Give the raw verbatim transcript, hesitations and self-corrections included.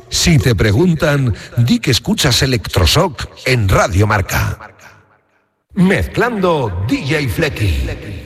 Si te preguntan, di que escuchas Electroshock en Radio Marca. Mezclando D J Flecky.